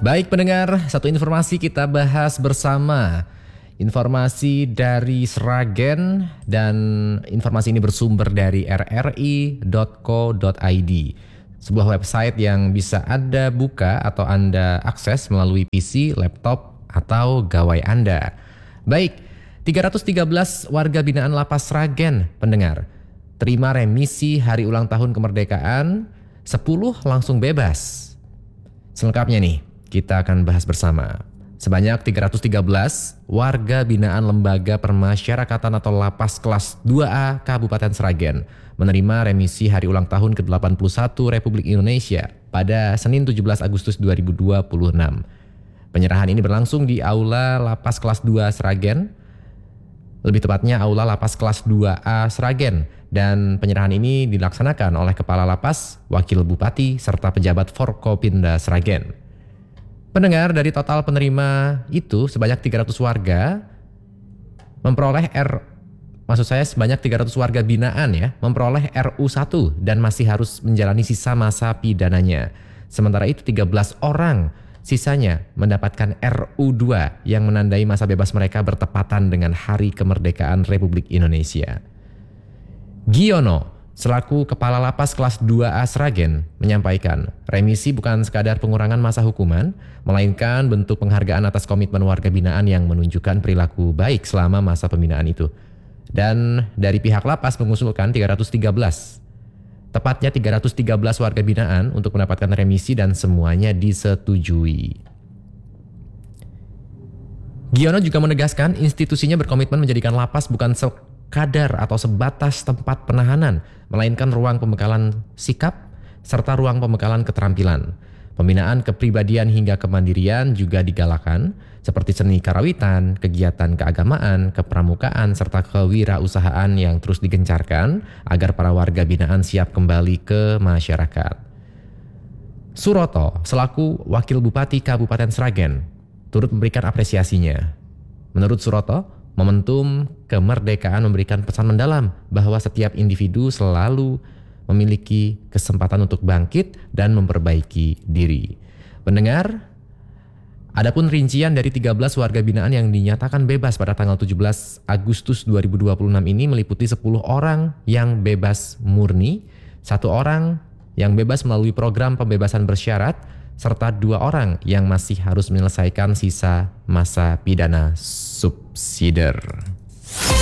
Baik pendengar, satu informasi kita bahas bersama. Informasi dari Sragen dan informasi ini bersumber dari rri.co.id. Sebuah website yang bisa Anda buka atau Anda akses melalui PC, laptop, atau gawai Anda. Baik, 313 warga binaan Lapas Sragen, pendengar, terima remisi hari ulang tahun kemerdekaan, 10 langsung bebas. Selengkapnya nih, kita akan bahas bersama. Sebanyak 313 warga binaan Lembaga Permasyarakatan atau Lapas kelas 2A Kabupaten Sragen menerima remisi hari ulang tahun ke-81 Republik Indonesia pada Senin 17 Agustus 2026. Penyerahan ini berlangsung di Aula Lapas kelas 2 Sragen, lebih tepatnya Aula Lapas kelas 2A Sragen, dan penyerahan ini dilaksanakan oleh Kepala Lapas, Wakil Bupati, serta pejabat Forkopimda Sragen. Pendengar, dari total penerima itu sebanyak 300 warga memperoleh sebanyak 300 warga binaan memperoleh RU1 dan masih harus menjalani sisa masa pidananya. Sementara itu 13 orang sisanya mendapatkan RU2 yang menandai masa bebas mereka bertepatan dengan Hari Kemerdekaan Republik Indonesia. Giono selaku Kepala Lapas kelas 2A Sragen menyampaikan, remisi bukan sekadar pengurangan masa hukuman, melainkan bentuk penghargaan atas komitmen warga binaan yang menunjukkan perilaku baik selama masa pembinaan itu. Dan dari pihak lapas mengusulkan 313 warga binaan untuk mendapatkan remisi dan semuanya disetujui. Giono juga menegaskan institusinya berkomitmen menjadikan lapas bukan kadar atau sebatas tempat penahanan, melainkan ruang pembekalan sikap serta ruang pembekalan keterampilan. Pembinaan kepribadian hingga kemandirian juga digalakan, seperti seni karawitan, kegiatan keagamaan, kepramukaan, serta kewirausahaan yang terus digencarkan agar para warga binaan siap kembali ke masyarakat. Suroto selaku Wakil Bupati Kabupaten Sragen turut memberikan apresiasinya. Menurut Suroto, momentum kemerdekaan memberikan pesan mendalam bahwa setiap individu selalu memiliki kesempatan untuk bangkit dan memperbaiki diri. Pendengar, adapun rincian dari 13 warga binaan yang dinyatakan bebas pada tanggal 17 Agustus 2026 ini meliputi 10 orang yang bebas murni, 1 orang yang bebas melalui program pembebasan bersyarat, serta 2 orang yang masih harus menyelesaikan sisa masa pidana subsidiar.